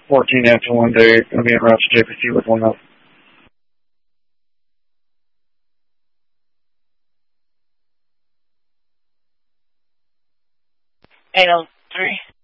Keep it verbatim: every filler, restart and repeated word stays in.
fourteen after one day. Going to be en route to J P C with one up. eight oh three.